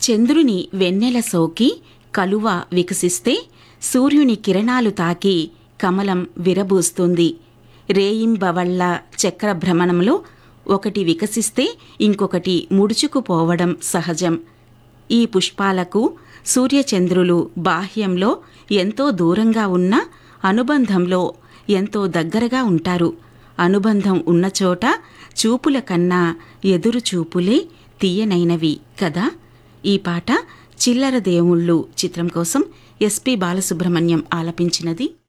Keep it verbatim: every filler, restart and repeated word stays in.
చంద్రుని వెన్నెల సోకి కలువ వికసిస్తే సూర్యుని కిరణాలు తాకి కమలం విరబూస్తుంది. రేయింబవళ్ల చక్ర భ్రమణంలో ఒకటి వికసిస్తే ఇంకొకటి ముడుచుకుపోవడం సహజం. ఈ పుష్పాలకు సూర్యచంద్రులు బాహ్యంలో ఎంతో దూరంగా ఉన్నా అనుబంధంలో ఎంతో దగ్గరగా ఉంటారు. అనుబంధం ఉన్నచోట చూపుల కన్నా ఎదురు చూపులే తీయనైనవి కదా. ఈ పాట చిల్లర దేవుళ్ళు చిత్రం కోసం ఎస్పి బాలసుబ్రహ్మణ్యం ఆలపించినది.